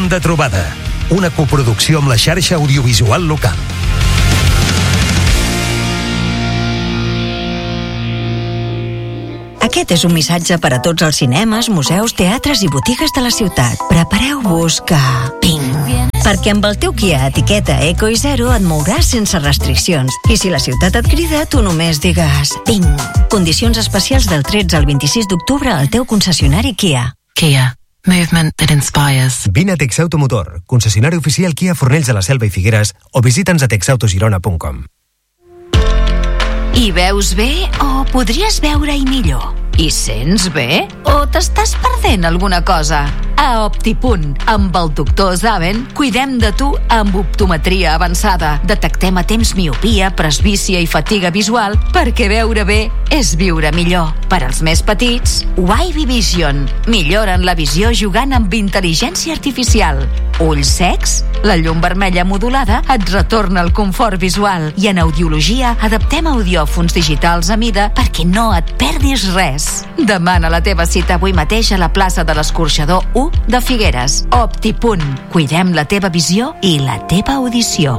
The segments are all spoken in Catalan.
Punt de trobada, una coproducció amb la xarxa audiovisual local. Aquest és un missatge per a tots els cinemes, museus, teatres i botigues de la ciutat. Prepareu-vos que... Ping! Perquè amb el teu Kia etiqueta Eco i Zero et mouràs sense restriccions. I si la ciutat et crida, tu només digues... Ping! Condicions especials del 13 al 26 d'octubre al teu concessionari Kia. Kia. Movement that inspires. Vine a Texautomotor, concessionari oficial Kia Fornells de la Selva i Figueres, o visita'ns a texautogirona.com. Hi veus bé o podries veure-hi millor? Hi sents bé o t'estàs perdent alguna cosa? A Optipunt, amb el doctor Zaven, cuidem de tu amb optometria avançada. Detectem a temps miopia, presbícia i fatiga visual, perquè veure bé és viure millor. Per als més petits, Wavy Vision. Milloren la visió jugant amb intel·ligència artificial. Ulls secs? La llum vermella modulada et retorna el confort visual. I en audiologia adaptem audiòfons digitals a mida perquè no et perdis res. Demana la teva cita avui mateix a la plaça de l'Escorxador 1 de Figueres. Optipunt. Cuidem la teva visió i la teva audició.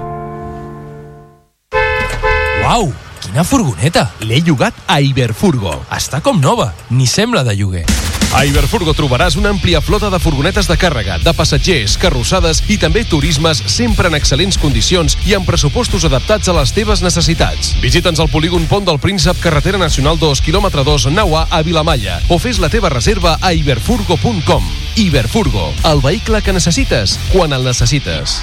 Uau, quina furgoneta! L'he llogat a Iberfurgo. Està com nova, ni sembla de lloguer. A Iberfurgo trobaràs una àmplia flota de furgonetes de càrrega, de passatgers, carrossades i també turismes sempre en excel·lents condicions i amb pressupostos adaptats a les teves necessitats. Visita'ns al polígon Pont del Príncep, carretera nacional 2, quilòmetre 2, nau A, a Vilamalla, o fes la teva reserva a iberfurgo.com. Iberfurgo, el vehicle que necessites quan el necessites.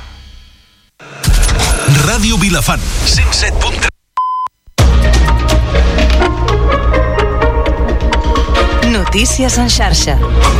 Ràdio Vilafant, 107.3. Notícies en xarxa.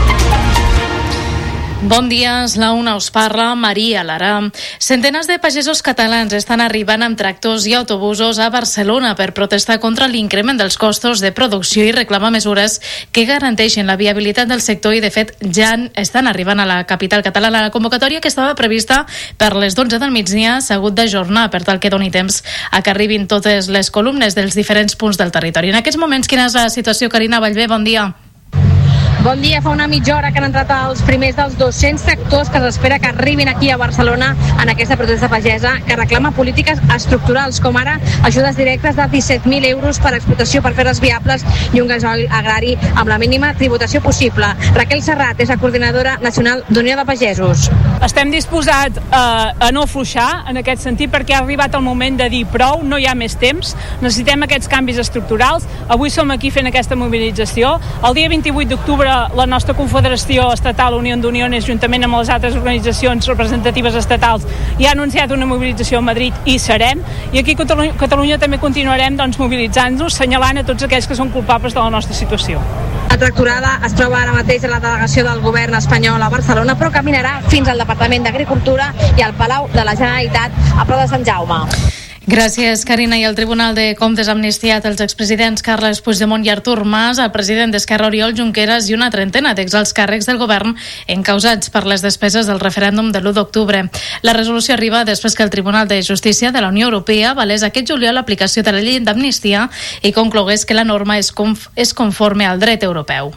Bon dia, és la una, us parla Maria Lara. Centenars de pagesos catalans estan arribant amb tractors i autobusos a Barcelona per protestar contra l'increment dels costos de producció i reclamar mesures que garanteixin la viabilitat del sector i, de fet, ja estan arribant a la capital catalana. La convocatòria, que estava prevista per les 12 del migdia, s'ha hagut d'ajornar per tal que doni temps a que arribin totes les columnes dels diferents punts del territori. En aquests moments, quina és la situació? Carina Vallvé, bon dia. Bon dia, fa una mitja hora que han entrat els primers dels 200 tractors que s'espera que arribin aquí a Barcelona en aquesta protesta pagesa que reclama polítiques estructurals, com ara ajudes directes de 17.000 euros per explotació per fer-les viables i un gasoil agrari amb la mínima tributació possible. Raquel Serrat és la coordinadora nacional d'Unió de Pagesos. Estem disposats a no afluixar en aquest sentit perquè ha arribat el moment de dir prou, no hi ha més temps, necessitem aquests canvis estructurals. Avui som aquí fent aquesta mobilització. El dia 28 d'octubre la nostra Confederació Estatal Unió d'Uniones, juntament amb les altres organitzacions representatives estatals, ja ha anunciat una mobilització a Madrid i serem, i aquí a Catalunya també continuarem mobilitzant-nos, assenyalant a tots aquells que són culpables de la nostra situació. La tractorada es troba ara mateix a la delegació del govern espanyol a Barcelona, però caminarà fins al Departament d'Agricultura i al Palau de la Generalitat a prop de Sant Jaume. Gràcies, Carina. I el Tribunal de Comptes ha amnistiat els expresidents Carles Puigdemont i Artur Mas, el president d'Esquerra Oriol Junqueras i una trentena d'exalts càrrecs del govern encausats per les despeses del referèndum de l'1 d'octubre. La resolució arriba després que el Tribunal de Justícia de la Unió Europea avalés aquest juliol l'aplicació de la llei d'amnistia i conclogués que la norma és conforme al dret europeu.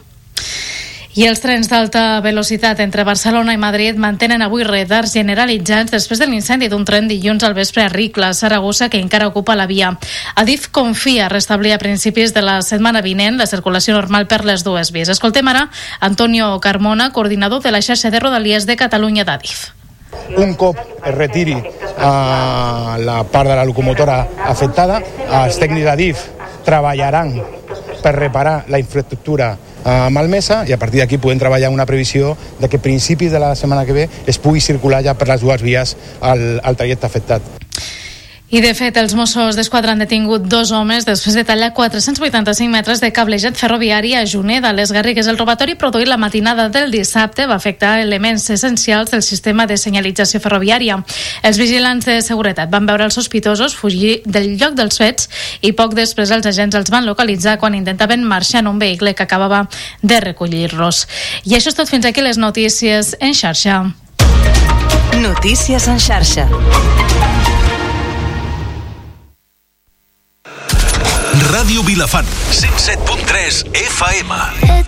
I els trens d'alta velocitat entre Barcelona i Madrid mantenen avui retards generalitzats després de l'incendi d'un tren dilluns al vespre a Ricla, Saragossa, que encara ocupa la via. Adif confia restablir a principis de la setmana vinent la circulació normal per les dues vies. Escoltem ara Antonio Carmona, coordinador de la xarxa de Rodalies de Catalunya d'Adif. Un cop es retiri la part de la locomotora afectada, els tècnics d'Adif treballaran per reparar la infraestructura malmesa i a partir d'aquí podem treballar una previsió de que a principis de la setmana que ve es pugui circular ja per les dues vies al trajecte afectat. I, de fet, els Mossos d'Esquadra han detingut 2 homes després de tallar 485 metres de cablejat ferroviari a Juneda, a les Garrigues. El robatori produït la matinada del dissabte va afectar elements essencials del sistema de senyalització ferroviària. Els vigilants de seguretat van veure els sospitosos fugir del lloc dels fets i poc després els agents els van localitzar quan intentaven marxar en un vehicle que acabava de recollir-los. I això és tot, fins aquí les notícies en xarxa. Notícies en xarxa. Ràdio Vilafant, 107.3 FM.